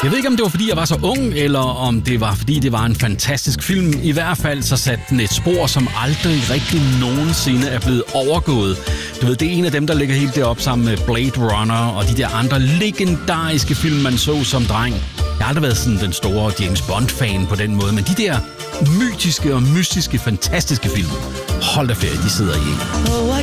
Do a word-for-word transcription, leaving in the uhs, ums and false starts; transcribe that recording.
Jeg ved ikke, om det var, fordi jeg var så ung, eller om det var, fordi det var en fantastisk film. I hvert fald så satte den et spor, som aldrig rigtig nogensinde er blevet overgået. Du ved, det er en af dem, der ligger helt deroppe sammen med Blade Runner og de der andre legendariske film, man så som dreng. Jeg har aldrig været sådan den store James Bond-fan på den måde, men de der mytiske og mystiske, fantastiske film, hold da ferie, de sidder i en. Oh, I